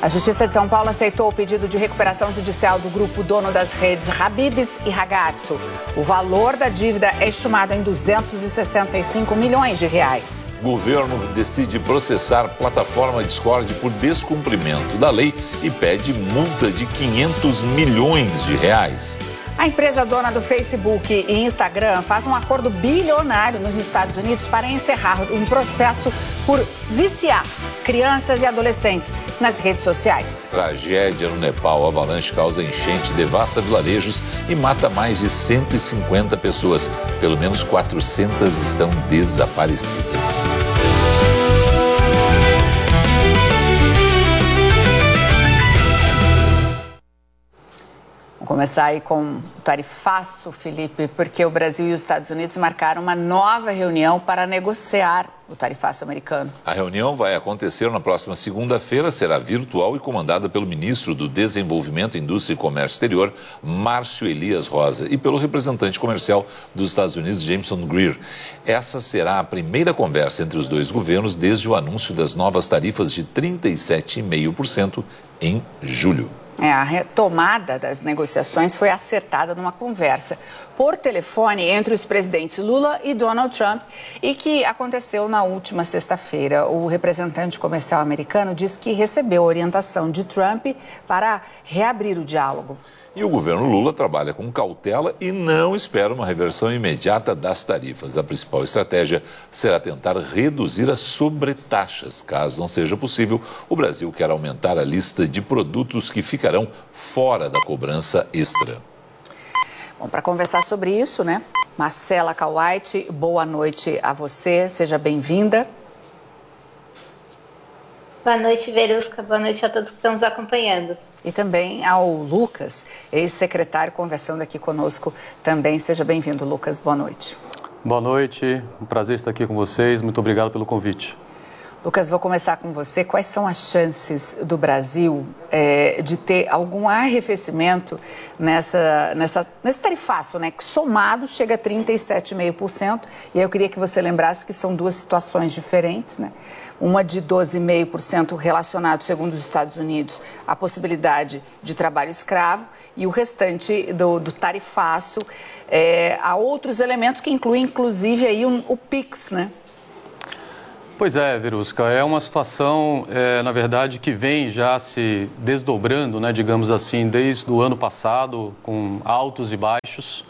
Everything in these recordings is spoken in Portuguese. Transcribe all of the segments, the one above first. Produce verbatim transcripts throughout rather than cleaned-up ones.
A Justiça de São Paulo aceitou o pedido de recuperação judicial do grupo dono das redes Habib's e Ragazzo. O valor da dívida é estimado em duzentos e sessenta e cinco milhões de reais. O governo decide processar plataforma Discord por descumprimento da lei e pede multa de quinhentos milhões de reais. A empresa dona do Facebook e Instagram faz um acordo bilionário nos Estados Unidos para encerrar um processo por viciar crianças e adolescentes nas redes sociais. Tragédia no Nepal. A avalanche causa enchente, devasta vilarejos e mata mais de cento e cinquenta pessoas. Pelo menos quatrocentas estão desaparecidas. Vamos começar aí com o tarifaço, Felipe, porque o Brasil e os Estados Unidos marcaram uma nova reunião para negociar o tarifaço americano. A reunião vai acontecer na próxima segunda-feira, será virtual e comandada pelo ministro do Desenvolvimento, Indústria e Comércio Exterior, Márcio Elias Rosa, e pelo representante comercial dos Estados Unidos, Jameson Greer. Essa será a primeira conversa entre os dois governos desde o anúncio das novas tarifas de trinta e sete vírgula cinco por cento em julho. É, a retomada das negociações foi acertada numa conversa por telefone entre os presidentes Lula e Donald Trump e que aconteceu na última sexta-feira. O representante comercial americano disse que recebeu orientação de Trump para reabrir o diálogo. E o governo Lula trabalha com cautela e não espera uma reversão imediata das tarifas. A principal estratégia será tentar reduzir as sobretaxas. Caso não seja possível, o Brasil quer aumentar a lista de produtos que ficarão fora da cobrança extra. Bom, para conversar sobre isso, né? Marcela Kawait, boa noite a você, seja bem-vinda. Boa noite, Verusca. Boa noite a todos que estão nos acompanhando. E também ao Lucas, ex-secretário, conversando aqui conosco também. Seja bem-vindo, Lucas. Boa noite. Boa noite. Um prazer estar aqui com vocês. Muito obrigado pelo convite. Lucas, vou começar com você. Quais são as chances do Brasil é, de ter algum arrefecimento nessa, nessa, nesse tarifaço, né? Que somado chega a trinta e sete vírgula cinco por cento. E aí eu queria que você lembrasse que são duas situações diferentes, né? Uma de doze vírgula cinco por cento relacionado, segundo os Estados Unidos, à possibilidade de trabalho escravo e o restante do, do tarifaço é, a outros elementos que incluem, inclusive, aí um, o PIX, né? Pois é, Verusca, é uma situação, é, na verdade, que vem já se desdobrando, né, digamos assim, desde o ano passado, com altos e baixos.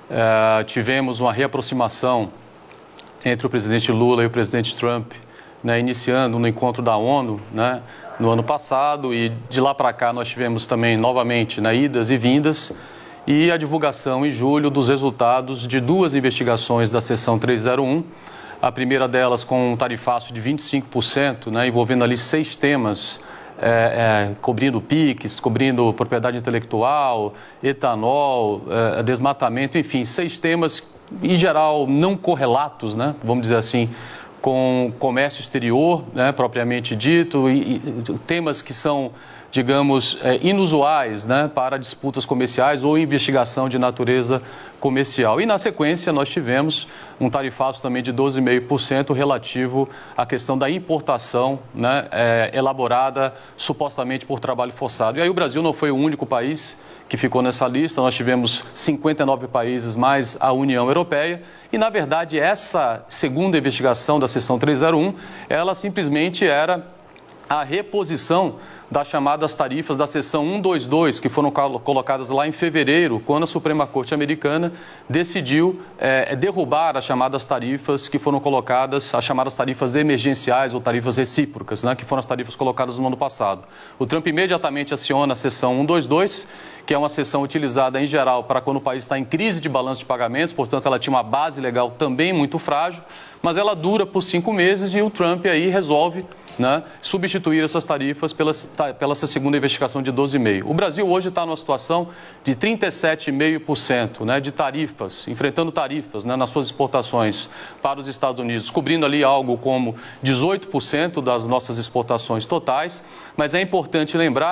É, tivemos uma reaproximação entre o presidente Lula e o presidente Trump, né, iniciando no encontro da ONU, né, no ano passado, e de lá para cá nós tivemos também, novamente, né, idas e vindas, e a divulgação em julho dos resultados de duas investigações da seção trezentos e um, a primeira delas com um tarifaço de vinte e cinco por cento, né, envolvendo ali seis temas, é, é, cobrindo PIX, cobrindo propriedade intelectual, etanol, é, desmatamento, enfim, seis temas, em geral, não correlatos, né, vamos dizer assim, com comércio exterior, né, propriamente dito, e, e temas que são, digamos, é, inusuais, né, para disputas comerciais ou investigação de natureza comercial. E, na sequência, nós tivemos um tarifaço também de doze vírgula cinco por cento relativo à questão da importação, né, é, elaborada supostamente por trabalho forçado. E aí o Brasil não foi o único país que ficou nessa lista, nós tivemos cinquenta e nove países mais a União Europeia e, na verdade, essa segunda investigação da seção trezentos e um, ela simplesmente era a reposição das chamadas tarifas da seção cento e vinte e dois, que foram colocadas lá em fevereiro, quando a Suprema Corte Americana decidiu é, derrubar as chamadas tarifas que foram colocadas, as chamadas tarifas emergenciais ou tarifas recíprocas, né, que foram as tarifas colocadas no ano passado. O Trump imediatamente aciona a seção cento e vinte e dois, que é uma seção utilizada em geral para quando o país está em crise de balanço de pagamentos, portanto ela tinha uma base legal também muito frágil, mas ela dura por cinco meses e o Trump aí resolve, né, substituir essas tarifas pela, pela essa segunda investigação de doze vírgula cinco por cento. O Brasil hoje está numa situação de trinta e sete vírgula cinco por cento, né, de tarifas, enfrentando tarifas, né, nas suas exportações para os Estados Unidos, cobrindo ali algo como dezoito por cento das nossas exportações totais, mas é importante lembrar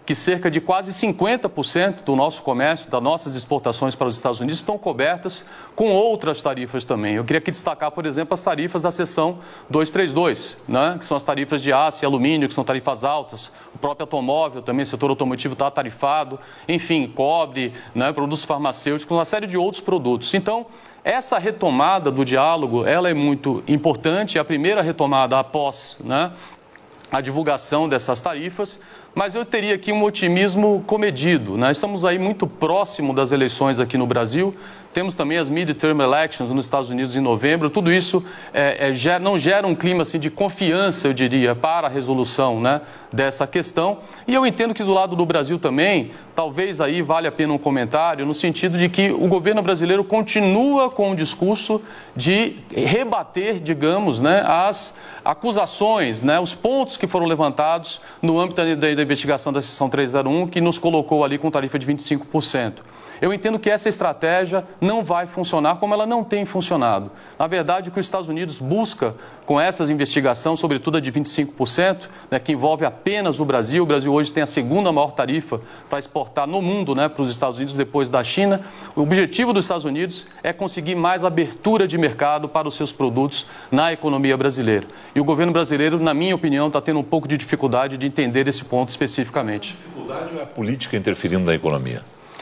que cerca de quase cinquenta por cento do nosso comércio, das nossas exportações para os Estados Unidos estão cobertas com outras tarifas também. Eu queria aqui destacar, por exemplo, as tarifas da seção duzentos e trinta e dois, né, que são as tarifas de aço e alumínio, que são tarifas altas. O próprio automóvel também, o setor automotivo está tarifado, enfim, cobre, né, produtos farmacêuticos, uma série de outros produtos. Então, essa retomada do diálogo, ela é muito importante, é a primeira retomada após, né, a divulgação dessas tarifas, mas eu teria aqui um otimismo comedido, né? Estamos aí muito próximo das eleições aqui no Brasil, temos também as midterm elections nos Estados Unidos em novembro, tudo isso é, é, gera, não gera um clima assim, de confiança, eu diria, para a resolução, né, dessa questão. E eu entendo que do lado do Brasil também, talvez aí vale a pena um comentário, no sentido de que o governo brasileiro continua com o discurso de rebater, digamos, né, as acusações, né, os pontos que foram levantados no âmbito da, da investigação da seção trezentos e um, que nos colocou ali com tarifa de vinte e cinco por cento. Eu entendo que essa estratégia não vai funcionar como ela não tem funcionado. Na verdade, o que os Estados Unidos busca com essas investigações, sobretudo a de vinte e cinco por cento, né, que envolve apenas o Brasil. O Brasil hoje tem a segunda maior tarifa para exportar no mundo, né, para os Estados Unidos depois da China. O objetivo dos Estados Unidos é conseguir mais abertura de mercado para os seus produtos na economia brasileira. E o governo brasileiro, na minha opinião, está tendo um pouco de dificuldade de entender esse ponto especificamente. A dificuldade ou é a política interferindo na economia?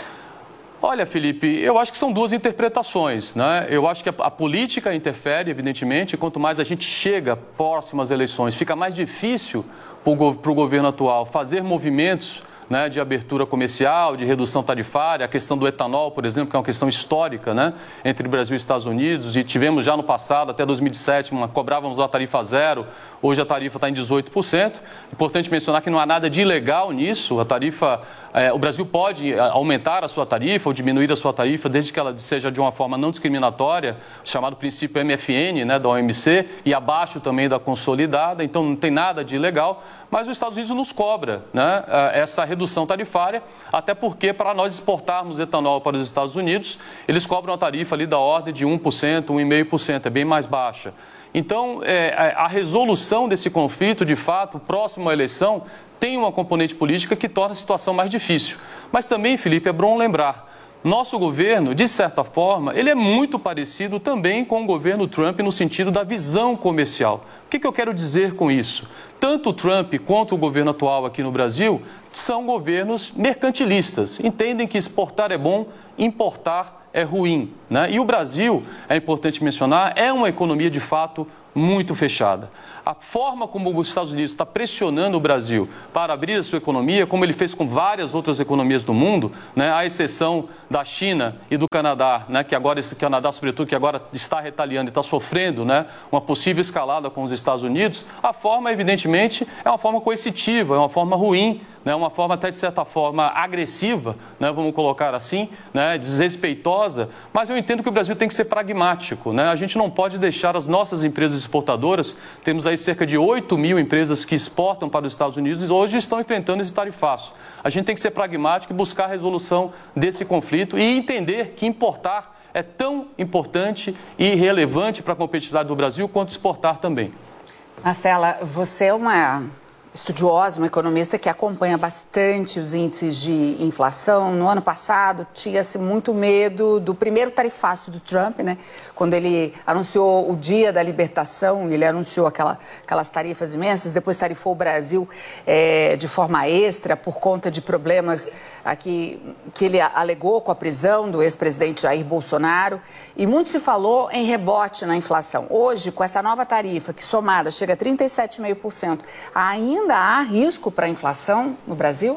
Olha, Felipe, eu acho que são duas interpretações, né? Eu acho que a, a política interfere, evidentemente, e quanto mais a gente chega próximo às eleições, fica mais difícil para o governo atual fazer movimentos, né, de abertura comercial, de redução tarifária, a questão do etanol, por exemplo, que é uma questão histórica, né, entre Brasil e Estados Unidos, e tivemos já no passado, até dois mil e dezessete, uma, cobrávamos a tarifa zero, hoje a tarifa está em dezoito por cento. Importante mencionar que não há nada de ilegal nisso, a tarifa, é, o Brasil pode aumentar a sua tarifa ou diminuir a sua tarifa, desde que ela seja de uma forma não discriminatória, chamado princípio M F N, né, da O M C, e abaixo também da consolidada, então não tem nada de ilegal, mas os Estados Unidos nos cobra, né, essa redução tarifária, até porque para nós exportarmos etanol para os Estados Unidos, eles cobram a tarifa ali da ordem de um por cento, um vírgula cinco por cento, é bem mais baixa. Então, é, a resolução desse conflito, de fato, próximo à eleição, tem uma componente política que torna a situação mais difícil. Mas também, Felipe, é bom lembrar, nosso governo, de certa forma, ele é muito parecido também com o governo Trump no sentido da visão comercial. O que, que eu quero dizer com isso? Tanto o Trump quanto o governo atual aqui no Brasil são governos mercantilistas. Entendem que exportar é bom, importar é ruim, né? E o Brasil, é importante mencionar, é uma economia de fato muito fechada. A forma como os Estados Unidos está pressionando o Brasil para abrir a sua economia, como ele fez com várias outras economias do mundo, né, à exceção da China e do Canadá, né, que agora esse Canadá, sobretudo, que agora está retaliando e está sofrendo, né, uma possível escalada com os Estados Unidos, a forma, evidentemente, é uma forma coercitiva, é uma forma ruim, né, uma forma até de certa forma agressiva, né, vamos colocar assim, né, desrespeitosa, mas eu entendo que o Brasil tem que ser pragmático, né? A gente não pode deixar as nossas empresas exportadoras, temos aí cerca de oito mil empresas que exportam para os Estados Unidos e hoje estão enfrentando esse tarifaço. A gente tem que ser pragmático e buscar a resolução desse conflito e entender que importar é tão importante e relevante para a competitividade do Brasil quanto exportar também. Marcela, você é uma estudiosa, uma economista que acompanha bastante os índices de inflação. No ano passado, tinha-se muito medo do primeiro tarifaço do Trump, né? Quando ele anunciou o dia da libertação, ele anunciou aquela, aquelas tarifas imensas, depois tarifou o Brasil é, de forma extra por conta de problemas aqui, que ele alegou com a prisão do ex-presidente Jair Bolsonaro. E muito se falou em rebote na inflação. Hoje, com essa nova tarifa, que somada chega a trinta e sete vírgula cinco por cento, ainda Ainda há risco para a inflação no Brasil?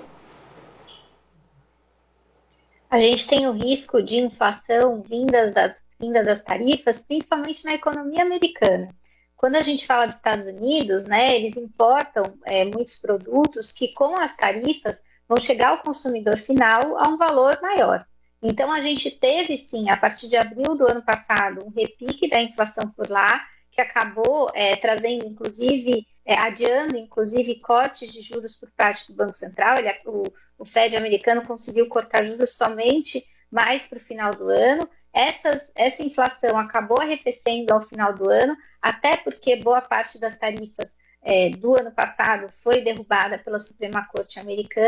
A gente tem o risco de inflação vinda das, vinda das tarifas, principalmente na economia americana. Quando a gente fala dos Estados Unidos, né, eles importam é, muitos produtos que com as tarifas vão chegar ao consumidor final a um valor maior. Então a gente teve sim, a partir de abril do ano passado, um repique da inflação por lá, que acabou é, trazendo, inclusive, é, adiando, inclusive, cortes de juros por parte do Banco Central. Ele, o, o Fed americano conseguiu cortar juros somente mais para o final do ano. Essas, essa inflação acabou arrefecendo ao final do ano, até porque boa parte das tarifas é, do ano passado foi derrubada pela Suprema Corte americana.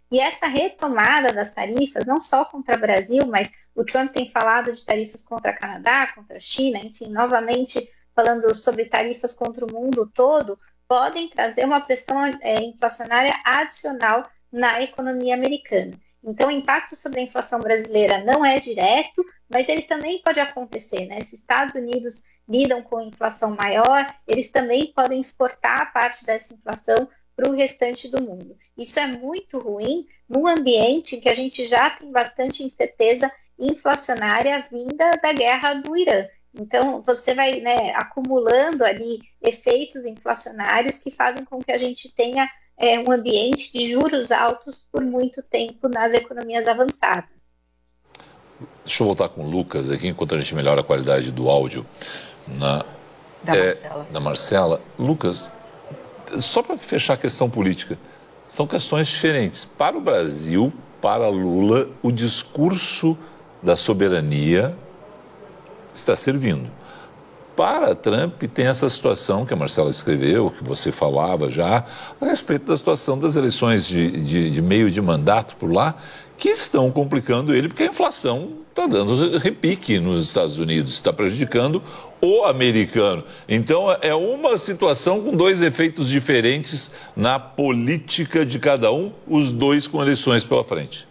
E essa retomada das tarifas, não só contra o Brasil, mas o Trump tem falado de tarifas contra o Canadá, contra a China, enfim, novamente falando sobre tarifas contra o mundo todo, podem trazer uma pressão é, inflacionária adicional na economia americana. Então, o impacto sobre a inflação brasileira não é direto, mas ele também pode acontecer, né? Se Estados Unidos lidam com inflação maior, eles também podem exportar parte dessa inflação para o restante do mundo. Isso é muito ruim num ambiente em que a gente já tem bastante incerteza inflacionária vinda da guerra do Irã. Então, você vai, né, acumulando ali efeitos inflacionários que fazem com que a gente tenha é, um ambiente de juros altos por muito tempo nas economias avançadas. Deixa eu voltar com o Lucas aqui, enquanto a gente melhora a qualidade do áudio na, da, é, Marcela. da Marcela. Lucas, só para fechar a questão política, são questões diferentes. Para o Brasil, para Lula, o discurso da soberania está servindo. Para Trump, tem essa situação que a Marcela escreveu, que você falava já, a respeito da situação das eleições de, de, de meio de mandato por lá, que estão complicando ele, porque a inflação está dando repique nos Estados Unidos, está prejudicando o americano. Então, é uma situação com dois efeitos diferentes na política de cada um, os dois com eleições pela frente.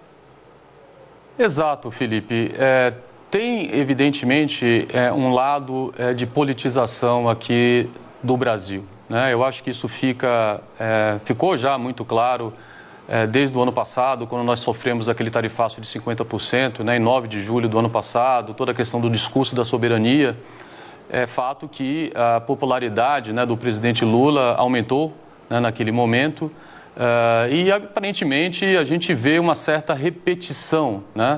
Exato, Felipe. É... Tem, evidentemente, é, um lado é, de politização aqui do Brasil, né? Eu acho que isso fica, é, ficou já muito claro é, desde o ano passado, quando nós sofremos aquele tarifaço de cinquenta por cento, né, em nove de julho do ano passado, toda a questão do discurso da soberania. É fato que a popularidade, né, do presidente Lula aumentou, né, naquele momento, uh, e aparentemente a gente vê uma certa repetição, né,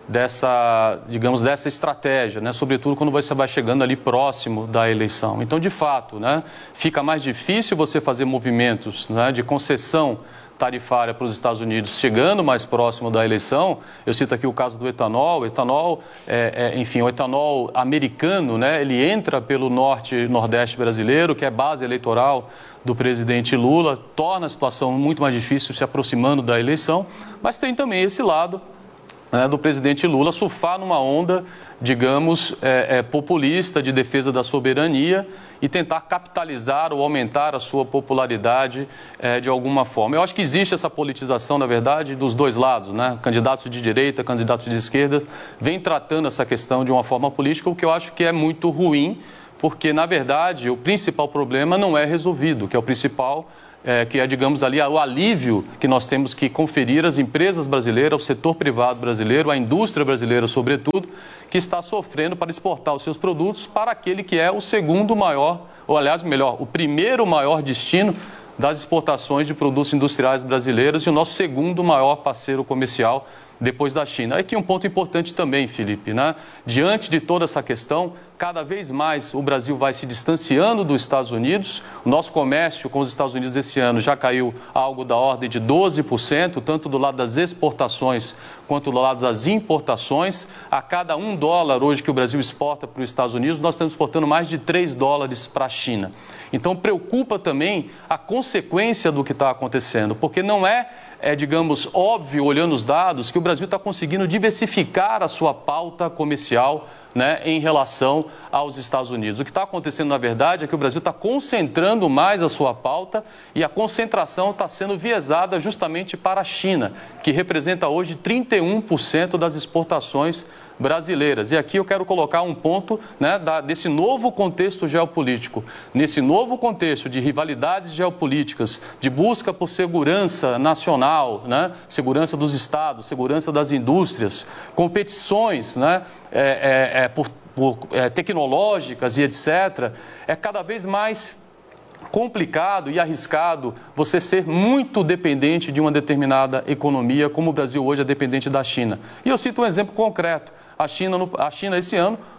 dessa, digamos, dessa estratégia, né? Sobretudo quando você vai chegando ali próximo da eleição. Então, de fato, né, fica mais difícil você fazer movimentos, né, de concessão tarifária para os Estados Unidos chegando mais próximo da eleição. Eu cito aqui o caso do etanol. O etanol, é, é, enfim, o etanol americano, né, ele entra pelo norte e nordeste brasileiro, que é base eleitoral do presidente Lula, torna a situação muito mais difícil se aproximando da eleição, mas tem também esse lado, né, do presidente Lula surfar numa onda, digamos, é, é, populista de defesa da soberania e tentar capitalizar ou aumentar a sua popularidade é, de alguma forma. Eu acho que existe essa politização, na verdade, dos dois lados, né? Candidatos de direita, candidatos de esquerda, vêm tratando essa questão de uma forma política, o que eu acho que é muito ruim, porque, na verdade, o principal problema não é resolvido, que é o principal... É, que é, digamos, ali o alívio que nós temos que conferir às empresas brasileiras, ao setor privado brasileiro, à indústria brasileira, sobretudo, que está sofrendo para exportar os seus produtos para aquele que é o segundo maior, ou aliás, melhor, o primeiro maior destino das exportações de produtos industriais brasileiros e o nosso segundo maior parceiro comercial depois da China. Aqui um ponto importante também, Felipe, né? Diante de toda essa questão, cada vez mais o Brasil vai se distanciando dos Estados Unidos. O nosso comércio com os Estados Unidos esse ano já caiu algo da ordem de doze por cento, tanto do lado das exportações quanto do lado das importações. A cada um dólar hoje que o Brasil exporta para os Estados Unidos, nós estamos exportando mais de três dólares para a China. Então, preocupa também a consequência do que está acontecendo, porque não é, é, digamos, óbvio, olhando os dados, que o Brasil está conseguindo diversificar a sua pauta comercial, né, em relação aos Estados Unidos. O que está acontecendo, na verdade, é que o Brasil está concentrando mais a sua pauta e a concentração está sendo viesada justamente para a China, que representa hoje trinta e um por cento das exportações brasileiras. E aqui eu quero colocar um ponto, né, da, desse novo contexto geopolítico. Nesse novo contexto de rivalidades geopolíticas, de busca por segurança nacional, né, segurança dos estados, segurança das indústrias, competições, né, é, é, é, por, por, é, tecnológicas e etcétera, é cada vez mais complicado e arriscado você ser muito dependente de uma determinada economia, como o Brasil hoje é dependente da China. E eu cito um exemplo concreto. A China, a China esse ano,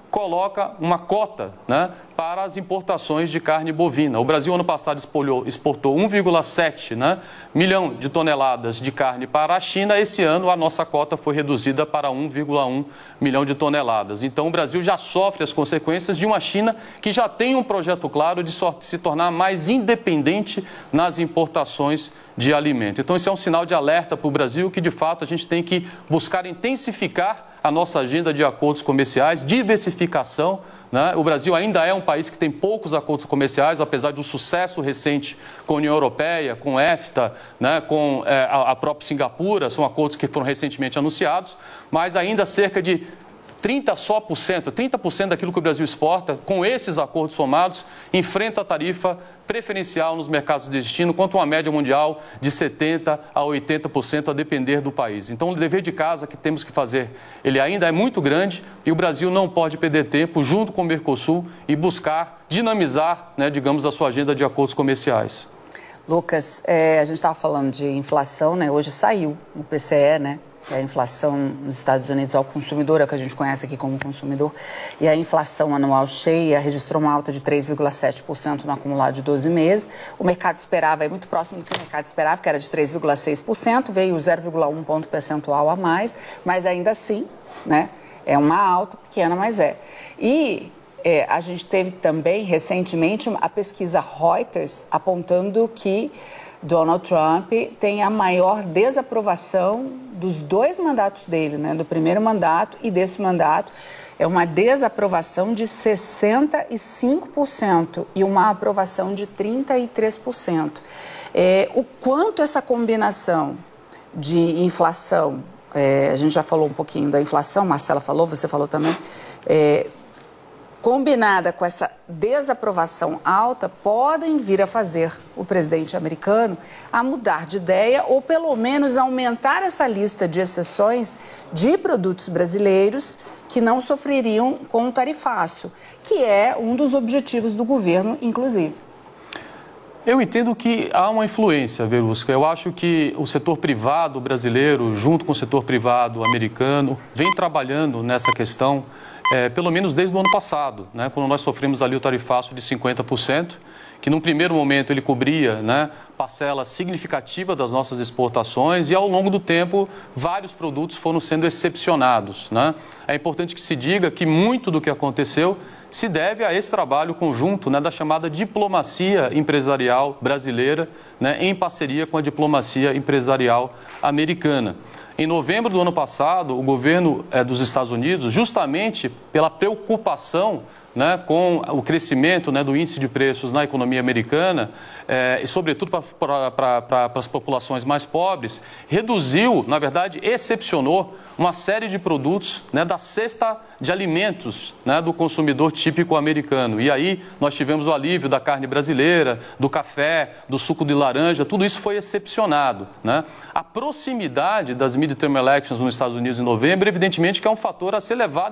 coloca uma cota, né, para as importações de carne bovina. O Brasil, ano passado, espolhou, exportou um vírgula sete, né, milhão de toneladas de carne para a China. Esse ano, a nossa cota foi reduzida para um vírgula um milhão de toneladas. Então, o Brasil já sofre as consequências de uma China que já tem um projeto claro de se tornar mais independente nas importações de alimento. Então, isso é um sinal de alerta para o Brasil que, de fato, a gente tem que buscar intensificar a nossa agenda de acordos comerciais, diversificação, né? O Brasil ainda é um país que tem poucos acordos comerciais, apesar do sucesso recente com a União Europeia, com a EFTA, né? com é, a, a própria Singapura, são acordos que foram recentemente anunciados, mas ainda cerca de trinta só por cento, trinta por cento daquilo que o Brasil exporta, com esses acordos somados, enfrenta a tarifa preferencial nos mercados de destino, quanto uma média mundial de setenta por cento a oitenta por cento, a depender do país. Então, o dever de casa que temos que fazer, ele ainda é muito grande e o Brasil não pode perder tempo, junto com o Mercosul, e buscar dinamizar, né, digamos, a sua agenda de acordos comerciais. Lucas, é, a gente estava falando de inflação, né? Hoje saiu o P C E, né? Que é a inflação nos Estados Unidos ao consumidor, é o que a gente conhece aqui como consumidor, e a inflação anual cheia registrou uma alta de três vírgula sete por cento no acumulado de doze meses. O mercado esperava, é muito próximo do que o mercado esperava, que era de três vírgula seis por cento, veio zero vírgula um ponto percentual a mais, mas ainda assim, né, é uma alta pequena, mas é. E é, a gente teve também, recentemente, a pesquisa Reuters apontando que Donald Trump tem a maior desaprovação dos dois mandatos dele, né? Do primeiro mandato e desse mandato. É uma desaprovação de sessenta e cinco por cento e uma aprovação de trinta e três por cento. É, o quanto essa combinação de inflação, é, a gente já falou um pouquinho da inflação, Marcela falou, você falou também, é, combinada com essa desaprovação alta, podem vir a fazer o presidente americano a mudar de ideia ou, pelo menos, aumentar essa lista de exceções de produtos brasileiros que não sofreriam com o tarifaço, que é um dos objetivos do governo, inclusive. Eu entendo que há uma influência, Verusca. Eu acho que o setor privado brasileiro, junto com o setor privado americano, vem trabalhando nessa questão, é, pelo menos desde o ano passado, né, quando nós sofremos ali o tarifaço de cinquenta por cento, que num primeiro momento ele cobria, né, parcela significativa das nossas exportações e ao longo do tempo vários produtos foram sendo excepcionados, né? É importante que se diga que muito do que aconteceu se deve a esse trabalho conjunto, né, da chamada diplomacia empresarial brasileira, né, em parceria com a diplomacia empresarial americana. Em novembro do ano passado, o governo é, dos Estados Unidos, justamente pela preocupação, né, com o crescimento, né, do índice de preços na economia americana, é, e sobretudo para as populações mais pobres, reduziu, na verdade, excepcionou uma série de produtos, né, da cesta de alimentos, né, do consumidor típico americano. E aí nós tivemos o alívio da carne brasileira, do café, do suco de laranja, tudo isso foi excepcionado, né? A proximidade das midterm elections nos Estados Unidos em novembro, evidentemente que é um fator a ser levado